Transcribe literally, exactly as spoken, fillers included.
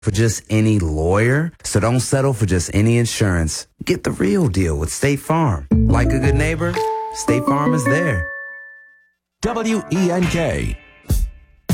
for just any lawyer. So don't settle for just any insurance. Get the real deal with State Farm. Like a good neighbor, State Farm is there. W E N K,